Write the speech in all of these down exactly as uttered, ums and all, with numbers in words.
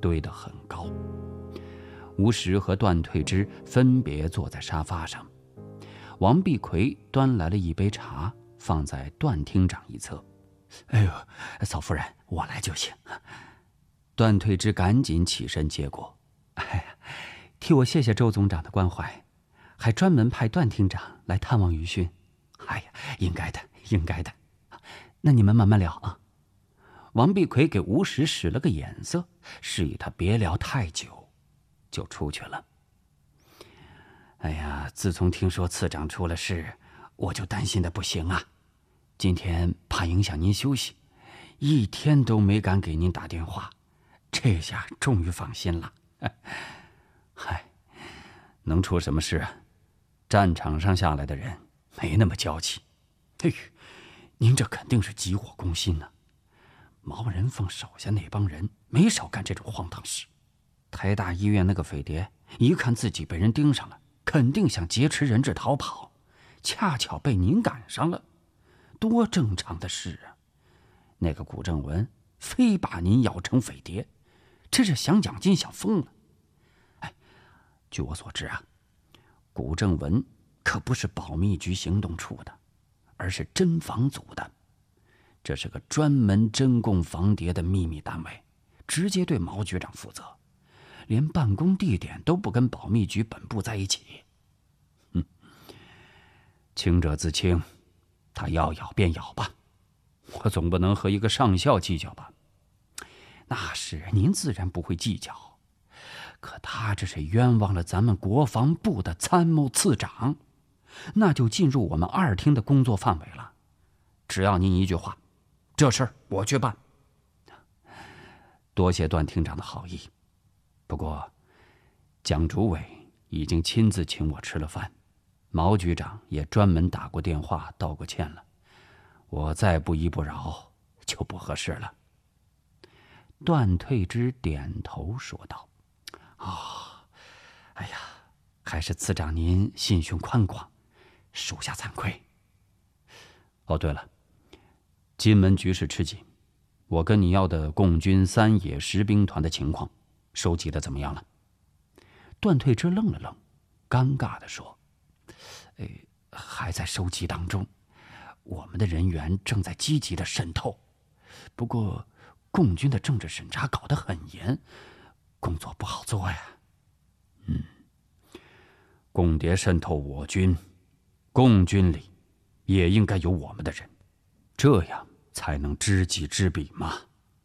堆得很高。吴石和段退之分别坐在沙发上，王必奎端来了一杯茶，放在段厅长一侧。 哎呦，嫂夫人，我来就行。 段退之赶紧起身接过。 哎呀，替我谢谢周总长的关怀，还专门派段厅长来探望余勋。哎呀，应该的，应该的。那你们慢慢聊啊。 王必奎给吴石使了个眼色，示意他别聊太久，就出去了。 哎呀，自从听说次长出了事，我就担心的不行啊。今天怕影响您休息，一天都没敢给您打电话，这下终于放心了。 嗨，能出什么事啊？战场上下来的人没那么娇气。 哎呦，您这肯定是急火攻心呢、啊。毛人凤手下那帮人没少干这种荒唐事。台大医院那个匪谍一看自己被人盯上了，肯定想劫持人质逃跑，恰巧被您赶上了，多正常的事啊！那个古正文非把您咬成匪谍，这是想奖金想疯了。哎，据我所知啊，古正文可不是保密局行动处的，而是侦防组的。这是个专门侦供防谍的秘密单位，直接对毛局长负责，连办公地点都不跟保密局本部在一起。 嗯，清者自清，他要咬便咬吧，我总不能和一个上校计较吧？ 那是，您自然不会计较，可他这是冤枉了咱们国防部的参谋次长，那就进入我们二厅的工作范围了。只要您一句话，这事儿我去办。 多谢段厅长的好意，不过蒋主委已经亲自请我吃了饭，毛局长也专门打过电话道过歉了，我再不依不饶就不合适了。 段退之点头说道：“哦，哎呀，还是次长您心胸宽广，属下惭愧。 哦，对了，金门局势吃紧，我跟你要的共军三野十兵团的情况收集的怎么样了？” 段退之愣了愣，尴尬地说：“哎，还在收集当中，我们的人员正在积极的渗透，不过共军的政治审查搞得很严，工作不好做呀。” 嗯，共谍渗透我军，共军里也应该有我们的人，这样才能知己知彼嘛。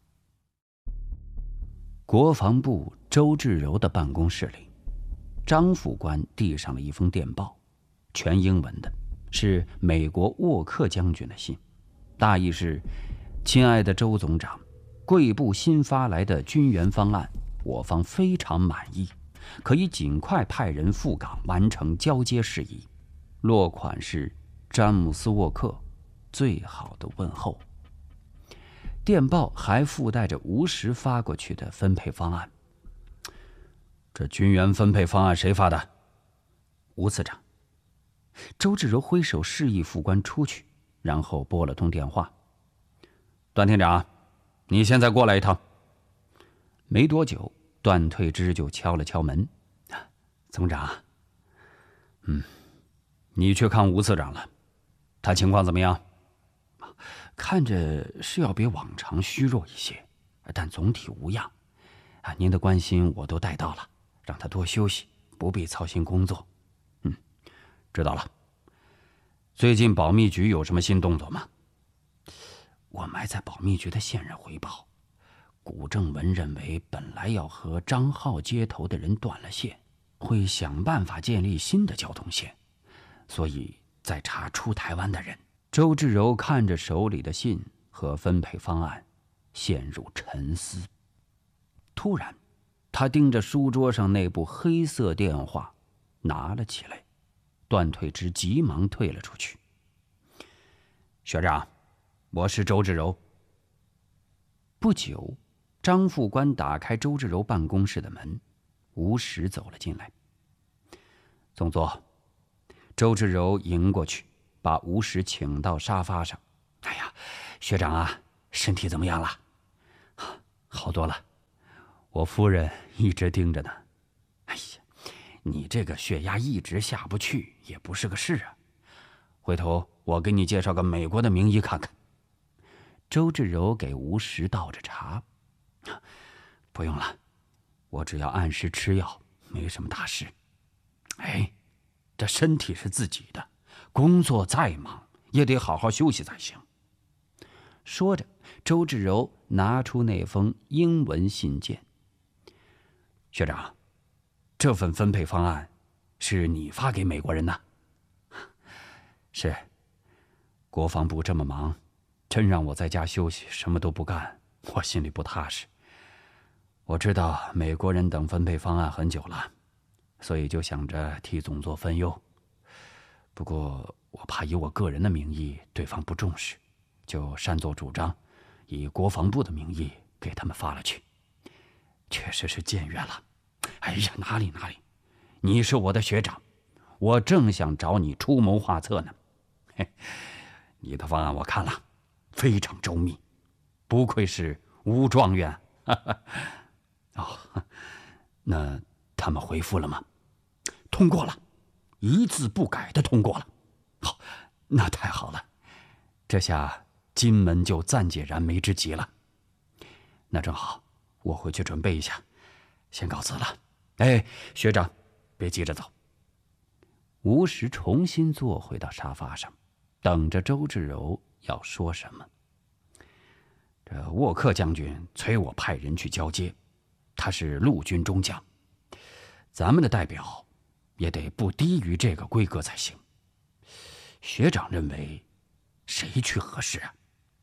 国防部周志柔的办公室里，张副官递上了一封电报，全英文的，是美国沃克将军的信，大意是：亲爱的周总长，贵部新发来的军援方案，我方非常满意，可以尽快派人赴港完成交接事宜。落款是詹姆斯·沃克，最好的问候。电报还附带着吴石发过去的分配方案。这军援分配方案谁发的？ 吴次长。周志柔挥手示意副官出去，然后拨了通电话。 段厅长，你现在过来一趟。 没多久，段退之就敲了敲门。 总长，嗯，你去看吴次长了，他情况怎么样？ 看着是要比往常虚弱一些，但总体无恙。啊，您的关心我都带到了，让他多休息，不必操心工作。 嗯，知道了。最近保密局有什么新动作吗？ 我埋在保密局的线人回报，古正文认为本来要和张浩接头的人断了线，会想办法建立新的交通线，所以在查出台湾的人。 周志柔看着手里的信和分配方案，陷入沉思。突然，他盯着书桌上那部黑色电话，拿了起来。段退之急忙退了出去。学长，我是周志柔。不久，张副官打开周志柔办公室的门，吴石走了进来。总座。周志柔迎过去，把吴石请到沙发上。 哎呀，学长啊，身体怎么样了？ 好多了。 我夫人一直盯着呢。哎呀，你这个血压一直下不去，也不是个事啊。回头我给你介绍个美国的名医看看。 周志柔给吴石倒着茶。 不用了，我只要按时吃药，没什么大事。哎，这身体是自己的，工作再忙也得好好休息才行。 说着，周志柔拿出那封英文信件。 学长，这份分配方案是你发给美国人的？是。国防部这么忙，真让我在家休息什么都不干，我心里不踏实。我知道美国人等分配方案很久了，所以就想着替总座分忧。不过我怕以我个人的名义对方不重视，就擅作主张，以国防部的名义给他们发了去。确实是僭越了。哎呀，哪里哪里，你是我的学长，我正想找你出谋划策呢。嘿，你的方案我看了，非常周密，不愧是吴状元。哦，那他们回复了吗？通过了，一字不改的通过了。好，那太好了，这下金门就暂解燃眉之急了。那正好，我回去准备一下，先告辞了。哎，学长，别急着走。 吴石重新坐回到沙发上，等着周志柔要说什么。 这沃克将军催我派人去交接，他是陆军中将，咱们的代表也得不低于这个规格才行。学长认为谁去合适啊？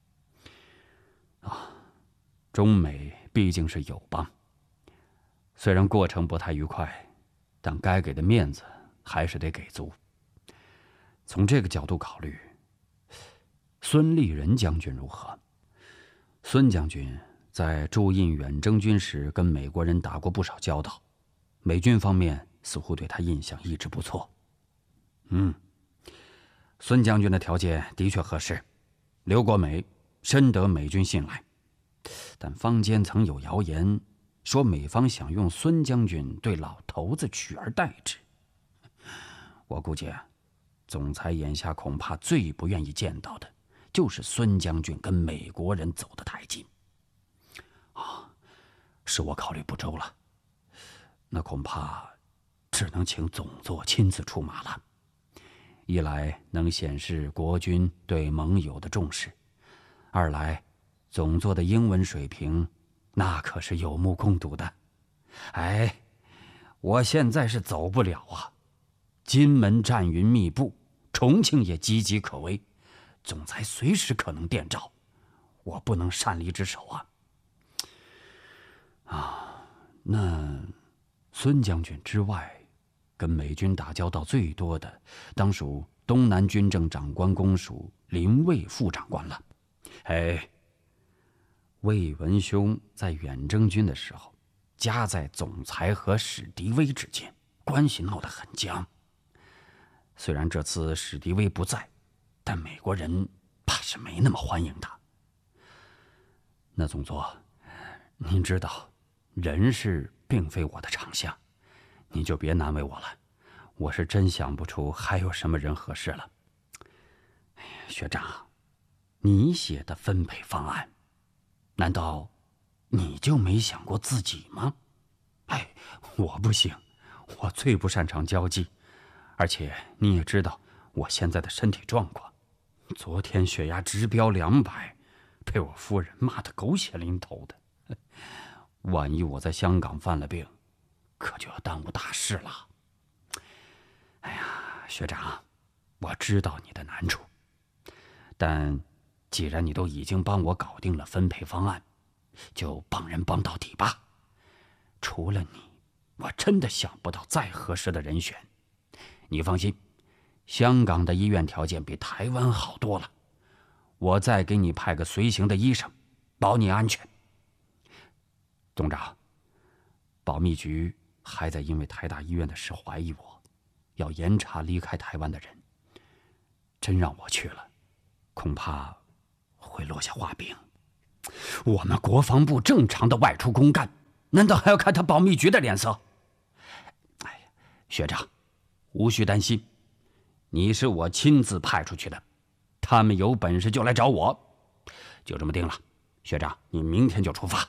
啊，中美毕竟是友邦，虽然过程不太愉快，但该给的面子还是得给足。从这个角度考虑，孙立人将军如何？孙将军在驻印远征军时跟美国人打过不少交道，美军方面似乎对他印象一直不错。嗯，孙将军的条件的确合适，刘国美深得美军信赖，但坊间曾有谣言说美方想用孙将军对老头子取而代之。我估计啊，总裁眼下恐怕最不愿意见到的就是孙将军跟美国人走得太近。啊，是我考虑不周了，那恐怕只能请总座亲自出马了。一来能显示国军对盟友的重视，二来总座的英文水平那可是有目共睹的。哎，我现在是走不了啊，金门战云密布，重庆也岌岌可危，总裁随时可能电召，我不能擅离职守啊。啊，那孙将军之外，跟美军打交道最多的，当属东南军政长官公署林卫副长官了。哎，魏文兄在远征军的时候，夹在总裁和史迪威之间，关系闹得很僵。虽然这次史迪威不在，但美国人怕是没那么欢迎他。那总座，您知道，人事并非我的长项，您就别难为我了。我是真想不出还有什么人合适了。哎呀，学长，你写的分配方案，难道你就没想过自己吗？哎，我不行，我最不擅长交际，而且你也知道我现在的身体状况，昨天血压直飙两百，被我夫人骂得狗血淋头的。万一我在香港犯了病，可就要耽误大事了。哎呀，学长，我知道你的难处，但既然你都已经帮我搞定了分配方案，就帮人帮到底吧。除了你，我真的想不到再合适的人选。你放心，香港的医院条件比台湾好多了，我再给你派个随行的医生，保你安全。总长，保密局还在因为台大医院的事怀疑我，要严查离开台湾的人。真让我去了，恐怕会落下话柄。我们国防部正常的外出公干， 难道还要看他保密局的脸色？哎呀，学长，无需担心，你是我亲自派出去的，他们有本事就来找我，就这么定了。学长，你明天就出发。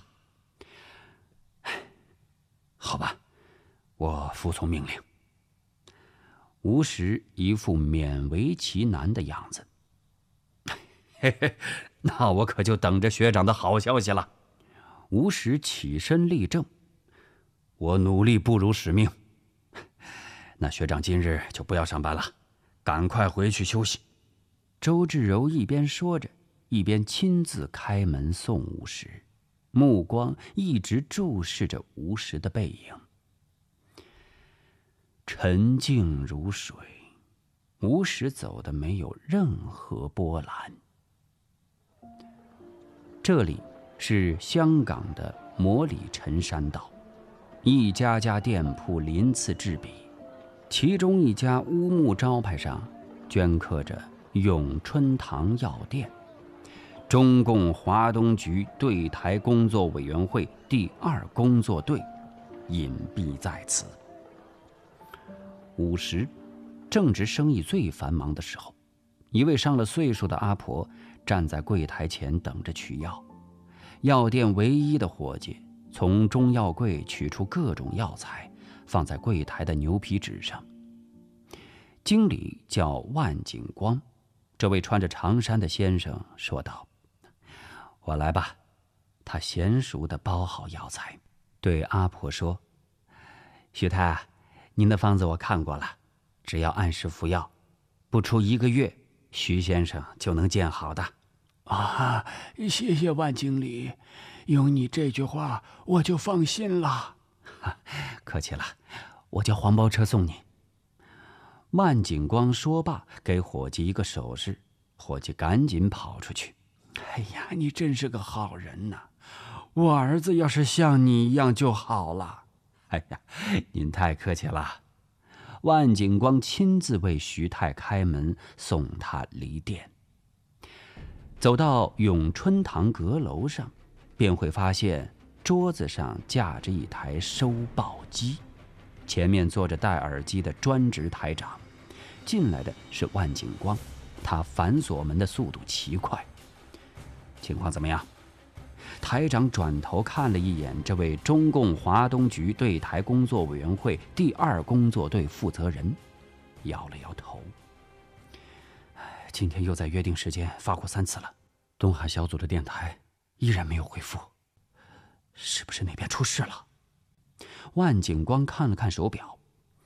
好吧，我服从命令。吴石一副勉为其难的样子。嘿嘿，那我可就等着学长的好消息了。吴石起身立正，我努力不辱使命。那学长今日就不要上班了，赶快回去休息。周志柔一边说着，一边亲自开门送吴石，目光一直注视着吴石的背影。沉静如水，吴石走的没有任何波澜。这里是香港的摩里陈山道，一家家店铺鳞次栉比，其中一家乌木招牌上镌刻着永春堂药店，中共华东局对台工作委员会第二工作队隐蔽在此。午时，正值生意最繁忙的时候，一位上了岁数的阿婆站在柜台前等着取药。药店唯一的伙计从中药柜取出各种药材，放在柜台的牛皮纸上。经理叫万景光，这位穿着长衫的先生说道：“我来吧。”他娴熟地包好药材，对阿婆说：“徐太，您的方子我看过了，只要按时服药，不出一个月，徐先生就能见好的。” 啊，谢谢万经理，有你这句话，我就放心了。 客气了，我叫黄包车送你。万景光说罢，给伙计一个手势，伙计赶紧跑出去。 哎呀，你真是个好人呐！我儿子要是像你一样就好了。 哎呀，您太客气了。万景光亲自为徐太开门，送他离店。走到永春堂阁楼上，便会发现桌子上架着一台收报机，前面坐着戴耳机的专职台长。进来的是万景光，他反锁门的速度奇快。情况怎么样？台长转头看了一眼这位中共华东局对台工作委员会第二工作队负责人，摇了摇头。今天又在约定时间发过三次了，东海小组的电台依然没有回复，是不是那边出事了？万景光看了看手表，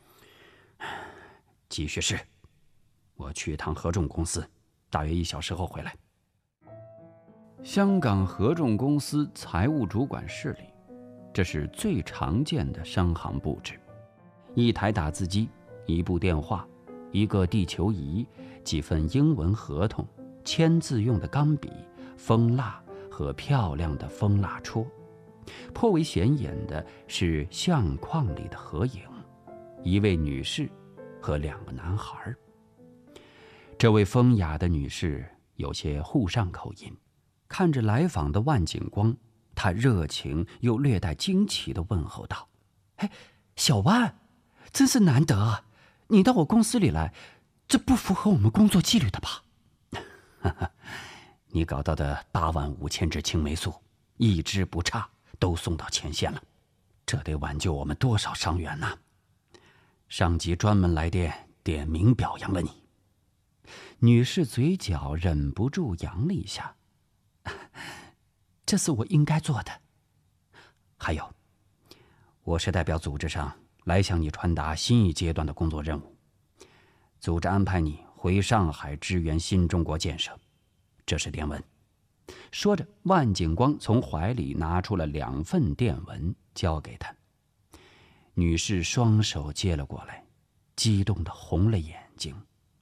继续试，我去一趟合众公司，大约一小时后回来。香港合众公司财务主管室里，这是最常见的商行布置：一台打字机，一部电话，一个地球仪，几份英文合同，签字用的钢笔、蜂蜡和漂亮的蜂蜡戳。颇为显眼的是相框里的合影，一位女士和两个男孩。这位风雅的女士有些沪上口音，看着来访的万景光，她热情又略带惊奇地问候道：“哎，小万，真是难得啊！你到我公司里来，这不符合我们工作纪律的吧？”哈哈，你搞到的八万五千支青霉素，一支不差都送到前线了，这得挽救我们多少伤员呐！上级专门来电点名表扬了你。女士嘴角忍不住扬了一下，这是我应该做的。还有，我是代表组织上来向你传达新一阶段的工作任务，组织安排你回上海支援新中国建设，这是电文。说着，万景光从怀里拿出了两份电文，交给他。女士双手接了过来，激动地红了眼睛。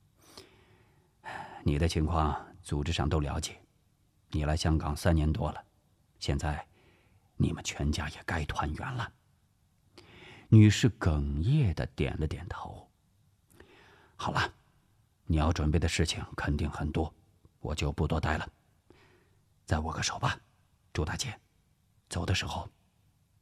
你的情况组织上都了解，你来香港三年多了，现在你们全家也该团圆了。女士哽咽地点了点头。好了，你要准备的事情肯定很多，我就不多待了，再握个手吧，朱大姐，走的时候